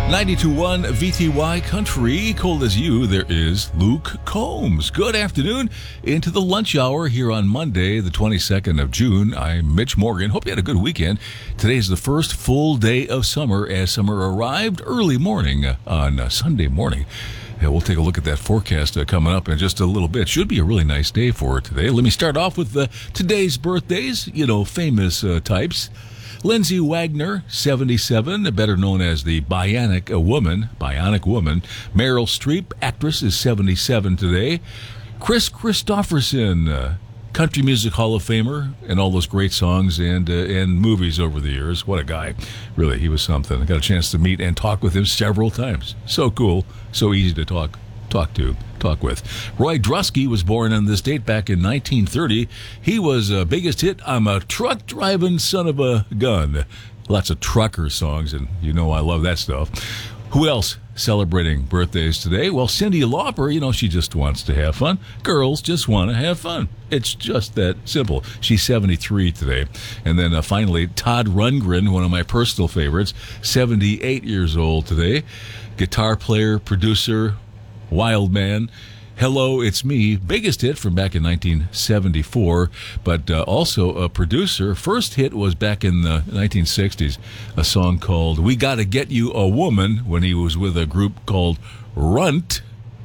92.1 VTY Country, cold as you, there is Luke Combs. Good afternoon into the lunch hour here on Monday, the 22nd of June. I'm Mitch Morgan. Hope you had a good weekend. Today is the first full day of summer as summer arrived early morning on Sunday morning. We'll take a look at that forecast coming up in just a little bit. Should be a really nice day for today. Let me start off with today's birthdays, famous types. Lindsay Wagner, 77, better known as the Bionic Woman. Meryl Streep, actress, is 77 today. Chris Christopherson, Country Music Hall of Famer, and all those great songs and movies over the years. What a guy. Really, he was something. I got a chance to meet and talk with him several times. So cool, so easy to talk with. Roy Drusky was born on this date back in 1930. He was biggest hit, I'm a truck driving son of a gun. Lots of trucker songs, and I love that stuff. Who else celebrating birthdays today? Well, Cyndi Lauper, she just wants to have fun. Girls just want to have fun. It's just that simple. She's 73 today. And then finally, Todd Rundgren, one of my personal favorites, 78 years old today. Guitar player, producer, wild man. Hello, It's Me, biggest hit from back in 1974, but also a producer. First hit was back in the 1960s, a song called We Gotta Get You a Woman, when he was with a group called Runt,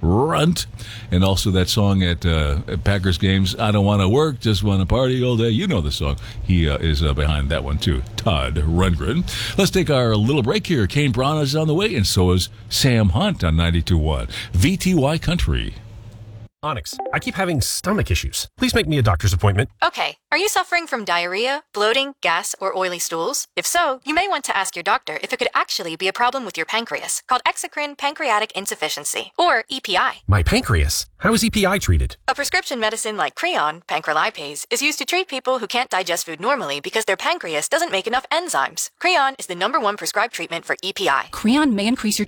and also that song at Packers games, I Don't Want to Work, Just Want to Party All Day. You know the song. He is behind that one, too, Todd Rundgren. Let's take our little break here. Kane Brown is on the way, and so is Sam Hunt on 92.1 VTY Country. Onyx, I keep having stomach issues. Please make me a doctor's appointment. Okay, are you suffering from diarrhea, bloating, gas, or oily stools? If so, you may want to ask your doctor if it could actually be a problem with your pancreas, called exocrine pancreatic insufficiency, or EPI. My pancreas? How is EPI treated? A prescription medicine like Creon, pancrelipase, is used to treat people who can't digest food normally because their pancreas doesn't make enough enzymes. Creon is the #1 prescribed treatment for EPI. Creon may increase your